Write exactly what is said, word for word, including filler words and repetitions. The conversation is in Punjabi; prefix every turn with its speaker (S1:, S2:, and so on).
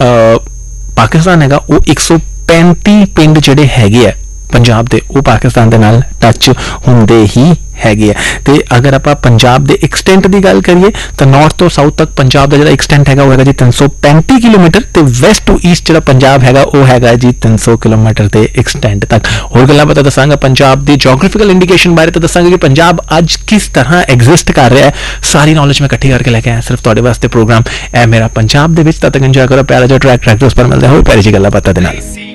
S1: ਪਾਕਿਸਤਾਨ हैगा वो एक सौ पैंती पिंड ਜਿਹੜੇ ਹੈਗੇ ਆ ਪੰਜਾਬ ਦੇ ਉਹ ਪਾਕਿਸਤਾਨ ਦੇ ਨਾਲ ਟੱਚ ਹੁੰਦੇ ਹੀ ਹੈਗੇ ਆ। ਤੇ ਅਗਰ ਆਪਾਂ ਪੰਜਾਬ ਦੇ ਐਕਸਟੈਂਟ ਦੀ ਗੱਲ ਕਰੀਏ ਤਾਂ ਨਾਰਥ ਤੋਂ ਸਾਊਥ ਤੱਕ ਪੰਜਾਬ ਦਾ ਜਿਹੜਾ ਐਕਸਟੈਂਟ ਹੈਗਾ ਉਹ ਹੈਗਾ ਜੀ ਤਿੰਨ ਸੌ ਪੈਂਤੀ ਕਿਲੋਮੀਟਰ ਤੇ ਵੈਸਟ ਟੂ ਈਸਟ ਜਿਹੜਾ ਪੰਜਾਬ ਹੈਗਾ ਉਹ ਹੈਗਾ ਜੀ ਤਿੰਨ ਸੌ ਕਿਲੋਮੀਟਰ ਦੇ ਐਕਸਟੈਂਟ ਤੱਕ। ਹੋਰ ਗੱਲਾਂ ਪਤਾ ਦੱਸਾਂਗਾ ਪੰਜਾਬ ਦੀ ਜੀਓਗ੍ਰਾਫੀਕਲ ਇੰਡੀਕੇਸ਼ਨ ਬਾਰੇ ਤਾਂ ਦੱਸਾਂਗੇ ਕਿ ਪੰਜਾਬ ਅੱਜ ਕਿਸ ਤਰ੍ਹਾਂ ਐਗਜ਼ਿਸਟ ਕਰ ਰਿਹਾ ਹੈ। ਸਾਰੀ ਨੌਲੇਜ ਮੈਂ ਇਕੱਠੀ ਕਰਕੇ ਲੈ ਕੇ ਆਇਆ ਸਿਰਫ ਤੁਹਾਡੇ ਵਾਸਤੇ ਪ੍ਰੋਗਰਾਮ ਇਹ ਮੇਰਾ ਪੰਜਾਬ ਦੇ ਵਿੱਚ। ਤਦ ਤੱਕ ਇੰਜੋਏ ਕਰੋ ਪਿਆਰਾ ਜਿਹਾ ਟਰੈਕ ਟਰੈਕ ਉਸ ਪਰ ਮਿਲਦੇ ਹੋਏ ਪਿਆਰੀ ਜਿਹੀ ਗੱਲਾਂ ਬਾਤਾਂ ਦੇ ਨਾਲ।